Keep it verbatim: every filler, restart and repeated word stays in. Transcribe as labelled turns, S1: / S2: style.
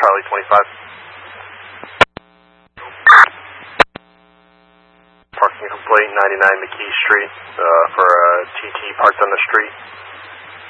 S1: Charlie twenty-five. Parking complaint, ninety-nine McKee Street, uh, for a T T parked on the street.